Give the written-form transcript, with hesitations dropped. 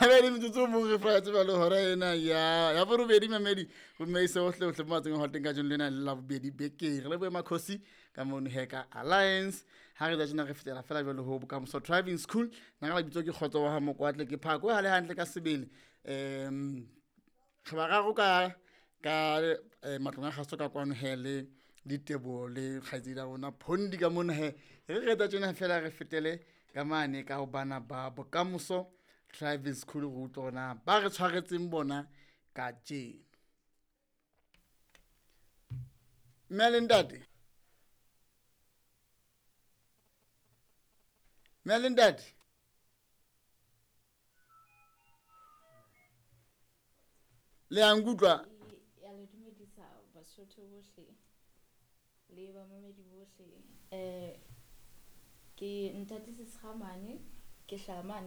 ga di metsotso mo re fa tseba le hora ena ya borobedi mamedi go mme se ohle ohle mo tseng ho teng ka jone lena la bobedi beke re le boema khosi ka mono heka alliance ha re tsena re fetela fela jalo ho bokamoso driving school na ga bitso ke khotso wa mokwatle ke phako ha le hantle ka sebele ga ba go ka matlong a gaso ka kwano hele ditebo le kgaitsi la bona phondi ka mona he re reta tsena fela re fetele ka mane ka ho bana ba bokamoso driving school go utlwana ba re tshwaretseng bona ka tjena Melindadi le angutwa ya le dumedisa Basotho bohle le ba mamedi bohle ke ntate Seshamane ke hlamane